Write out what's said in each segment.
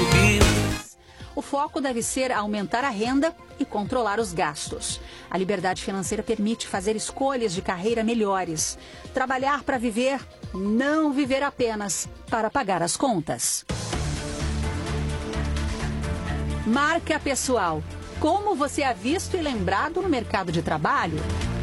O foco deve ser aumentar a renda e controlar os gastos. A liberdade financeira permite fazer escolhas de carreira melhores. Trabalhar para viver, não viver apenas para pagar as contas. Marca pessoal. Como você é visto e lembrado no mercado de trabalho?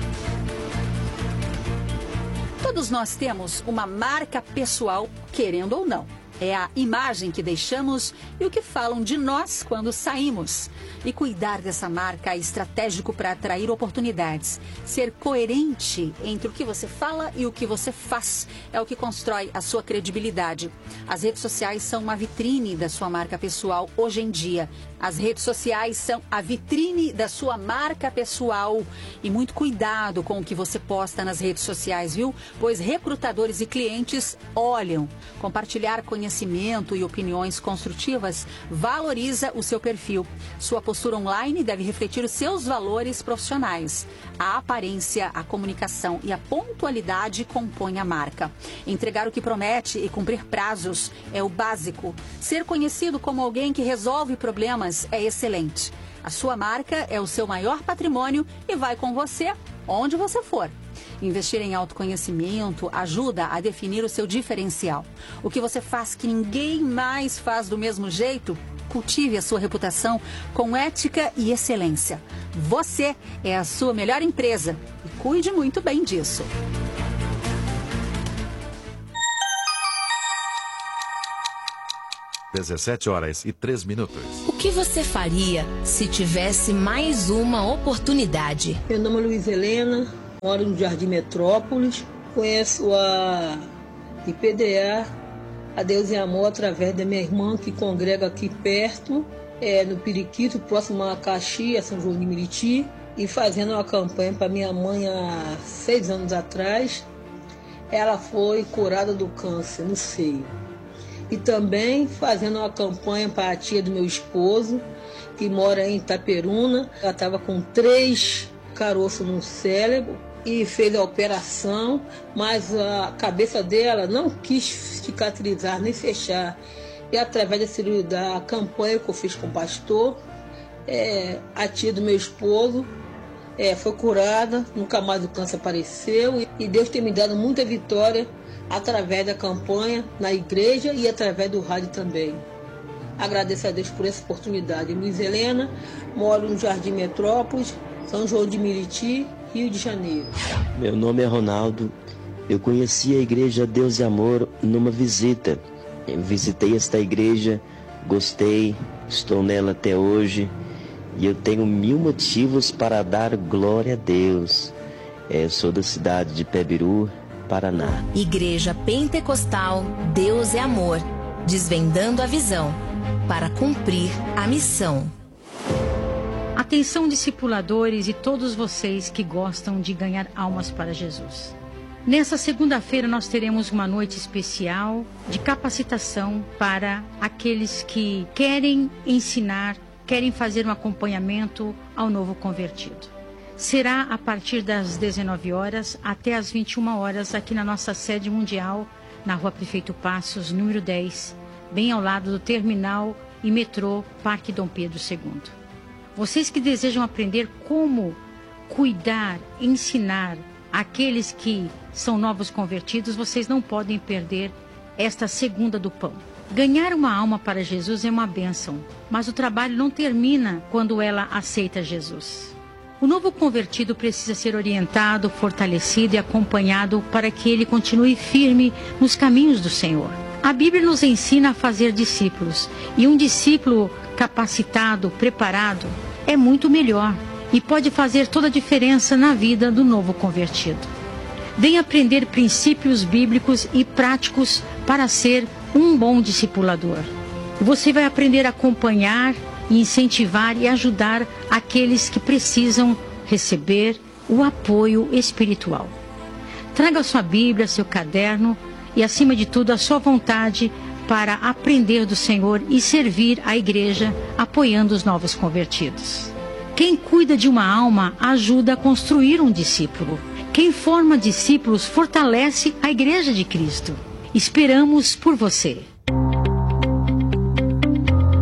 Todos nós temos uma marca pessoal, querendo ou não. É a imagem que deixamos e o que falam de nós quando saímos. E cuidar dessa marca é estratégico para atrair oportunidades. Ser coerente entre o que você fala e o que você faz é o que constrói a sua credibilidade. As redes sociais são uma vitrine da sua marca pessoal hoje em dia. As redes sociais são a vitrine da sua marca pessoal. E muito cuidado com o que você posta nas redes sociais, viu? Pois recrutadores e clientes olham. Compartilhar conhecimento e opiniões construtivas valoriza o seu perfil. Sua postura online deve refletir os seus valores profissionais. A aparência, a comunicação e a pontualidade compõem a marca. Entregar o que promete e cumprir prazos é o básico. Ser conhecido como alguém que resolve problemas é excelente. A sua marca é o seu maior patrimônio e vai com você onde você for. Investir em autoconhecimento ajuda a definir o seu diferencial. O que você faz que ninguém mais faz do mesmo jeito? Cultive a sua reputação com ética e excelência. Você é a sua melhor empresa e cuide muito bem disso. (17h03). O que você faria se tivesse mais uma oportunidade? Meu nome é Luiz Helena, moro no Jardim Metrópolis, conheço a IPDA, a Deus e Amor, através da minha irmã que congrega aqui perto, no Periquito, próximo a Caxias, São João de Meriti, e fazendo uma campanha para minha mãe há 6 anos atrás. Ela foi curada do câncer no seio. E também fazendo uma campanha para a tia do meu esposo, que mora em Itaperuna. Ela estava com 3 caroços no cérebro e fez a operação, mas a cabeça dela não quis cicatrizar nem fechar. E através da cirurgia, da campanha que eu fiz com o pastor, a tia do meu esposo foi curada, nunca mais o câncer apareceu. E Deus tem me dado muita vitória através da campanha na igreja e através do rádio também. Agradeço a Deus por essa oportunidade. Luiz Helena, moro no Jardim Metrópolis, São João de Meriti, Rio de Janeiro. Meu nome é Ronaldo. Eu conheci a igreja Deus e Amor numa visita. Eu visitei esta igreja, gostei, estou nela até hoje e eu tenho 1000 motivos para dar glória a Deus. Eu sou da cidade de Pebiru, Paraná. Igreja Pentecostal Deus é Amor, desvendando a visão para cumprir a missão. Atenção, discipuladores e todos vocês que gostam de ganhar almas para Jesus. Nessa segunda-feira nós teremos uma noite especial de capacitação para aqueles que querem ensinar, querem fazer um acompanhamento ao novo convertido. Será a partir das 19 horas até as 21 horas aqui na nossa sede mundial, na Rua Prefeito Passos, número 10, bem ao lado do terminal e metrô Parque Dom Pedro II. Vocês que desejam aprender como cuidar, ensinar aqueles que são novos convertidos, vocês não podem perder esta segunda do pão. Ganhar uma alma para Jesus é uma bênção, mas o trabalho não termina quando ela aceita Jesus. O novo convertido precisa ser orientado, fortalecido e acompanhado para que ele continue firme nos caminhos do Senhor. A Bíblia nos ensina a fazer discípulos, e um discípulo capacitado, preparado, é muito melhor e pode fazer toda a diferença na vida do novo convertido. Venha aprender princípios bíblicos e práticos para ser um bom discipulador. Você vai aprender a acompanhar, incentivar e ajudar aqueles que precisam receber o apoio espiritual. Traga sua Bíblia, seu caderno e, acima de tudo, a sua vontade para aprender do Senhor e servir a igreja apoiando os novos convertidos. Quem cuida de uma alma ajuda a construir um discípulo. Quem forma discípulos fortalece a igreja de Cristo. Esperamos por você.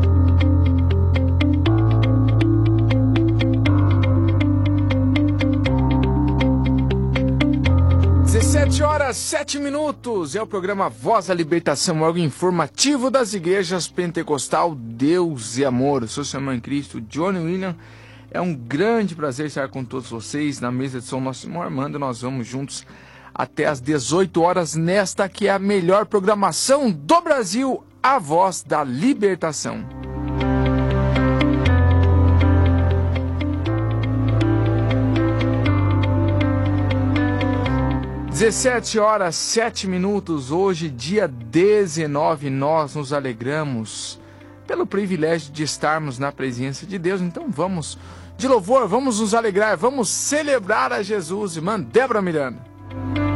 7 minutos. É o programa Voz da Libertação, órgão informativo das igrejas pentecostal Deus e Amor. Eu sou seu irmão em Cristo, Johnny William. É um grande prazer estar com todos vocês na mesa de som. Nosso irmão Armando, nós vamos juntos até às 18 horas nesta que é a melhor programação do Brasil, a Voz da Libertação. (17 horas 7 minutos), hoje, dia 19, nós nos alegramos pelo privilégio de estarmos na presença de Deus. Então vamos de louvor, vamos nos alegrar, vamos celebrar a Jesus. Irmã Débora Miranda.